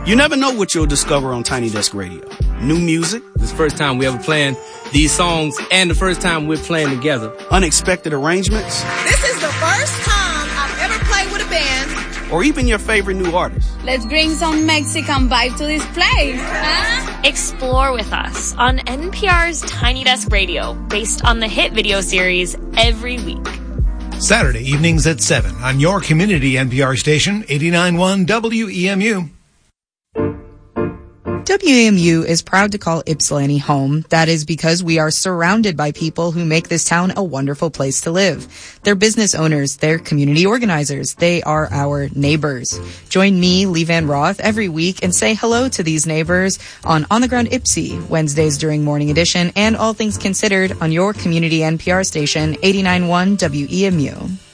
You never know what you'll discover on Tiny Desk Radio. New music. This is the first time we ever playing these songs and the first time we're playing together. Unexpected arrangements. This is the first time I've ever played with a band. Or even your favorite new artist. Let's bring some Mexican vibe to this place, huh? Explore with us on NPR's Tiny Desk Radio, based on the hit video series Every Week. Saturday evenings at 7 on your community NPR station, 89.1 WEMU. WEMU is proud to call Ypsilanti home. That is because we are surrounded by people who make this town a wonderful place to live. They're business owners, they're community organizers, they are our neighbors. Join me, Lee Van Roth, every week and say hello to these neighbors on the Ground Ypsi, Wednesdays during Morning Edition, and All Things Considered on your community NPR station, 89.1 WEMU.